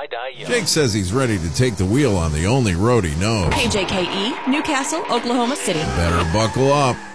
tie-dye young. Jake says he's ready to take the wheel on the only road he knows. KJKE, Newcastle, Oklahoma City. Better buckle up.